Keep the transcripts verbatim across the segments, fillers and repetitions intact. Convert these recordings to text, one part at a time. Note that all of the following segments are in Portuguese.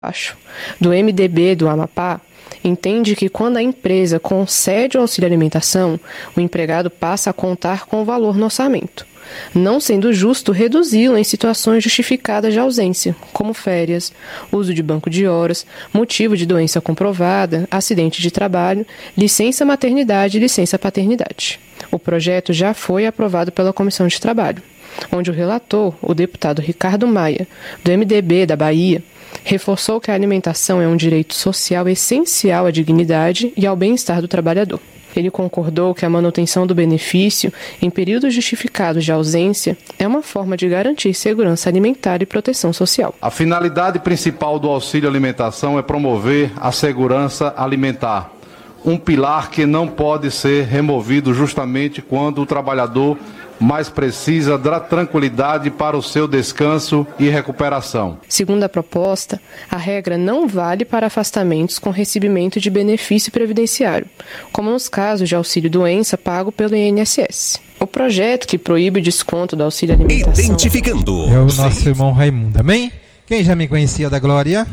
do M D B do Amapá entende que quando a empresa concede o auxílio alimentação, o empregado passa a contar com o valor no orçamento, não sendo justo reduzi-lo em situações justificadas de ausência, como férias, uso de banco de horas, motivo de doença comprovada, acidente de trabalho, licença maternidade e licença paternidade. O projeto já foi aprovado pela Comissão de Trabalho, onde o relator, o deputado Ricardo Maia, do M D B da Bahia, reforçou que a alimentação é um direito social essencial à dignidade e ao bem-estar do trabalhador. Ele concordou que a manutenção do benefício em períodos justificados de ausência é uma forma de garantir segurança alimentar e proteção social. A finalidade principal do auxílio alimentação é promover a segurança alimentar, um pilar que não pode ser removido justamente quando o trabalhador mais precisa da tranquilidade para o seu descanso e recuperação. Segundo a proposta, a regra não vale para afastamentos com recebimento de benefício previdenciário, como nos casos de auxílio-doença pago pelo I N S S. O projeto que proíbe o desconto do auxílio alimentação... Identificando. É o nosso irmão Raimundo, amém? Quem já me conhecia da glória?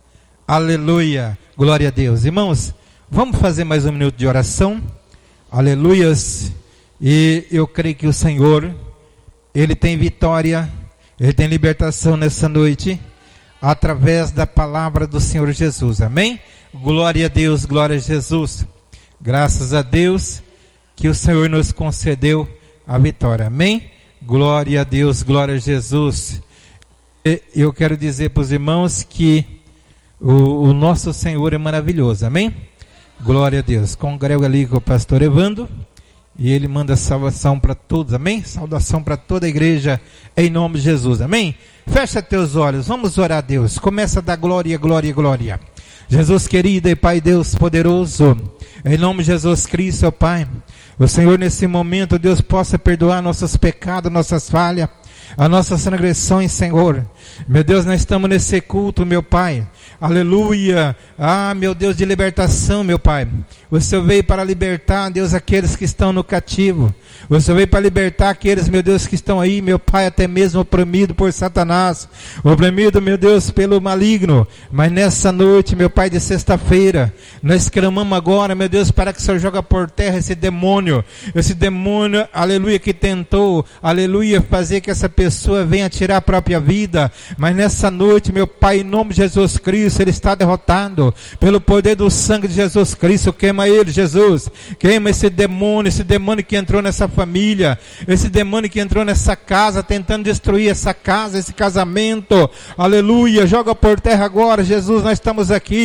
Aleluia, glória a Deus. Irmãos, vamos fazer mais um minuto de oração. Aleluias. E eu creio que o Senhor, Ele tem vitória, Ele tem libertação nessa noite, através da palavra do Senhor Jesus, amém? Glória a Deus, glória a Jesus. Graças a Deus que o Senhor nos concedeu a vitória, amém? Glória a Deus, glória a Jesus. E eu quero dizer para os irmãos que o, o nosso Senhor é maravilhoso, amém? Glória a Deus. Congrego ali com o pastor Evandro. E ele manda salvação para todos, amém? Saudação para toda a igreja, em nome de Jesus, amém? Fecha teus olhos, vamos orar a Deus. Começa a dar glória, glória, glória. Jesus querido e Pai Deus poderoso, em nome de Jesus Cristo, ó Pai, o Senhor nesse momento, Deus, possa perdoar nossos pecados, nossas falhas, as nossas transgressões, Senhor. Meu Deus, nós estamos nesse culto, meu Pai. Aleluia. Ah, meu Deus, de libertação, meu Pai. O Senhor veio para libertar, Deus, aqueles que estão no cativo. O Senhor veio para libertar aqueles, meu Deus, que estão aí, meu Pai, até mesmo oprimido por Satanás. Oprimido, meu Deus, pelo maligno. Mas nessa noite, meu Pai, de sexta-feira, nós clamamos agora, meu Deus, para que o Senhor jogue por terra esse demônio. Esse demônio, aleluia, que tentou, aleluia, fazer que essa pessoa venha tirar a própria vida. Mas nessa noite, meu Pai, em nome de Jesus Cristo, ele está derrotado. Pelo poder do sangue de Jesus Cristo, queima ele, Jesus. Queima esse demônio, esse demônio que entrou nessa família, esse demônio que entrou nessa casa, tentando destruir essa casa, esse casamento. Aleluia, joga por terra agora, Jesus, nós estamos aqui.